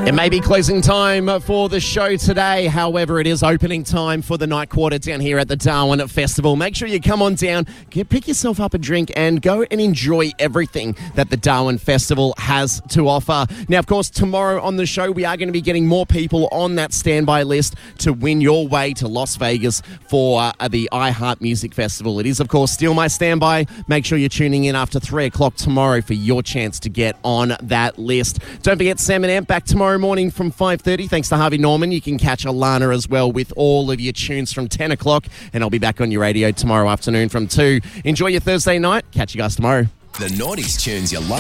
It may be closing time for the show today. However, it is opening time for the night quarter down here at the Darwin Festival. Make sure you come on down, pick yourself up a drink and go and enjoy everything that the Darwin Festival has to offer. Now, of course, tomorrow on the show, we are going to be getting more people on that standby list to win your way to Las Vegas for the iHeart Music Festival. It is, of course, still my standby. Make sure you're tuning in after 3 o'clock tomorrow for your chance to get on that list. Don't forget Sam and Amp back tomorrow morning from 5:30. Thanks to Harvey Norman. You can catch Alana as well with all of your tunes from 10 o'clock. And I'll be back on your radio tomorrow afternoon from 2. Enjoy your Thursday night. Catch you guys tomorrow. The 90s tunes you love.